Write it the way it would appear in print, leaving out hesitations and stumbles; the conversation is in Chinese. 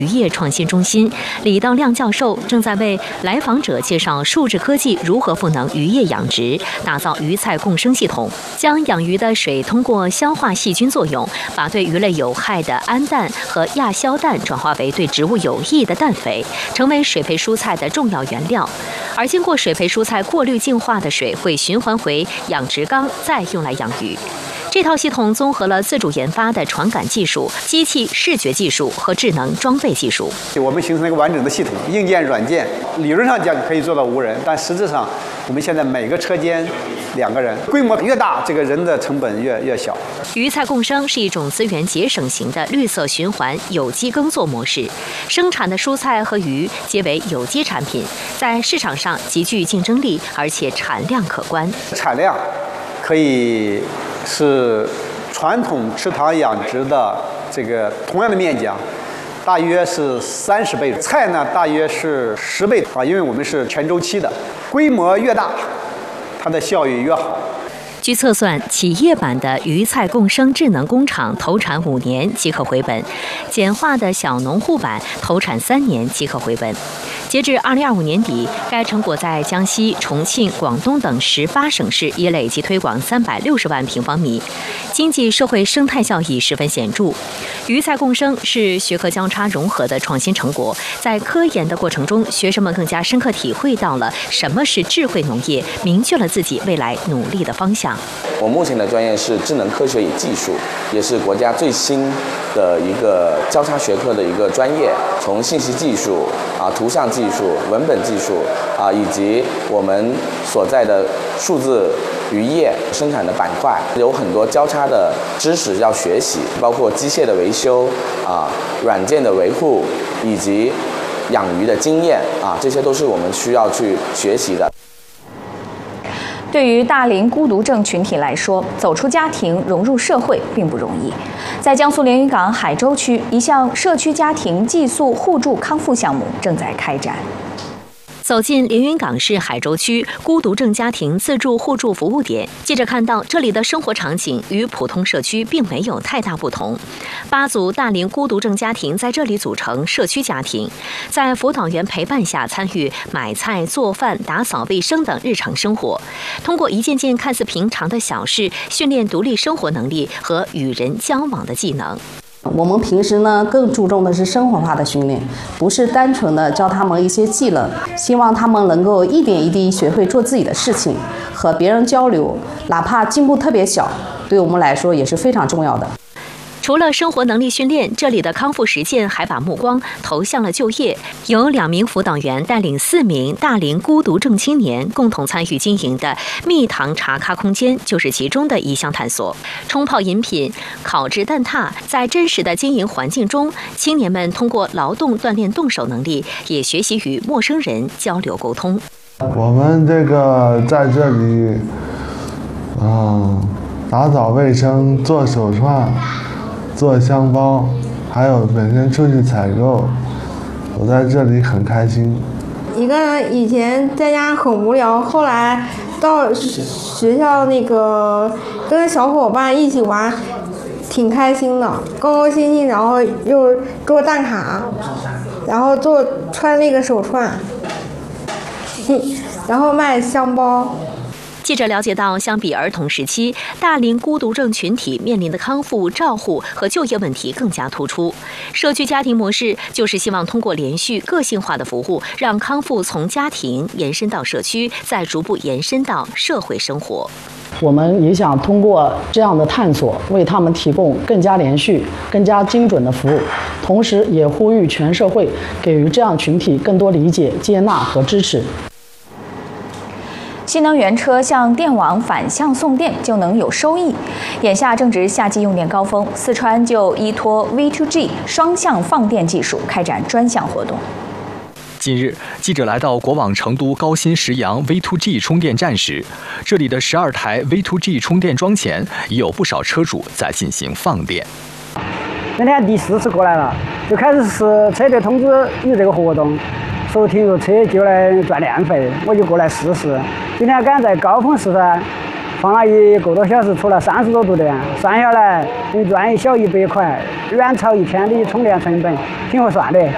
渔业创新中心李道亮教授正在为来访者介绍数字科技如何赋能渔业养殖，打造鱼菜共生系统，将养鱼的水通过消化细菌作用，把对鱼类有害的氨氮和亚硝氮转化为对植物有益的氮肥，成为水培蔬菜的重要原料。而经过水培蔬菜过滤净化的水会循环回养殖缸，再用来养鱼。这套系统综合了自主研发的传感技术、机器视觉技术和智能装备技术。 我们形成了一个完整的系统，硬件、软件，理论上讲可以做到无人，但实质上我们现在每个车间2个人，规模越大，这个人的成本越小。 鱼菜共生是一种资源节省型的绿色循环有机耕作模式，生产的蔬菜和鱼皆为有机产品，在市场上极具竞争力，而且产量可观。 产量可以是传统池塘养殖的这个同样的面积啊，大约是30倍，菜呢大约是10倍啊，因为我们是全周期的，规模越大，它的效益越好。 据测算，企业版的鱼菜共生智能工厂投产5年即可回本，简化的小农户版投产3年即可回本。截至2025年底，该成果在江西、重庆、广东等18省市已累计推广360万平方米，经济社会生态效益十分显著。鱼菜共生是学科交叉融合的创新成果，在科研的过程中，学生们更加深刻体会到了什么是智慧农业，明确了自己未来努力的方向。 我目前的专业是智能科学与技术，也是国家最新的一个交叉学科的一个专业，从信息技术图像技术、文本技术以及我们所在的数字渔业生产的板块，有很多交叉的知识要学习，包括机械的维修软件的维护，以及养鱼的经验这些都是我们需要去学习的。 对于大龄孤独症群体来说，走出家庭融入社会并不容易。在江苏连云港海州区，一项社区家庭寄宿互助康复项目正在开展。 走进连云港市海州区孤独症家庭自助互助服务点，记者看到这里的生活场景与普通社区并没有太大不同。8组大龄孤独症家庭在这里组成社区家庭，在辅导员陪伴下参与买菜、做饭、打扫卫生等日常生活，通过一件件看似平常的小事，训练独立生活能力和与人交往的技能。 我们平时呢更注重的是生活化的训练，不是单纯的教他们一些技能，希望他们能够一点一滴学会做自己的事情，和别人交流，哪怕进步特别小，对我们来说也是非常重要的。 除了生活能力训练，这里的康复实践还把目光投向了就业。由2名辅导员带领4名大龄孤独症青年共同参与经营的蜜糖茶咖空间就是其中的一项探索。冲泡饮品、烤制蛋挞，在真实的经营环境中，青年们通过劳动锻炼动手能力，也学习与陌生人交流沟通。 我们这个在这里，打扫卫生、做手串、做香包，还有每天出去采购，我在这里很开心。 一个人以前在家很无聊，后来到学校跟小伙伴一起玩，挺开心的，高高兴兴，然后又做蛋挞，然后穿那个手串，然后卖香包。 记者了解到，相比儿童时期，大龄孤独症群体面临的康复、照护和就业问题更加突出。社区家庭模式就是希望通过连续个性化的服务，让康复从家庭延伸到社区，再逐步延伸到社会生活。 我们也想通过这样的探索，为他们提供更加连续、更加精准的服务，同时也呼吁全社会给予这样群体更多理解、接纳和支持。 新能源车向电网反向送电就能有收益。眼下正值夏季用电高峰，四川就依托 V2G 双向放电技术开展专项活动。 近日，记者来到国网成都高新石阳 V2G 充电站时，这里的12台 V2G 充电桩前已有不少车主在进行放电。 那天第4次过来了，就开始是车队通知有这个活动，说停入车就来赚电费，我就过来试试。今天赶在高峰时段，放了1个多小时，出了30多度电，算下来能赚1小100块，远超1天的充电成本，挺合算的。